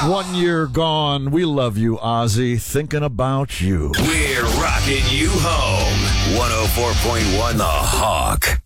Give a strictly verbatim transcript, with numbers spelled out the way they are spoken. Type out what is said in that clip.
One year gone. We love you, Ozzy. Thinking about you. We're rocking you home. one oh four point one The Hawk.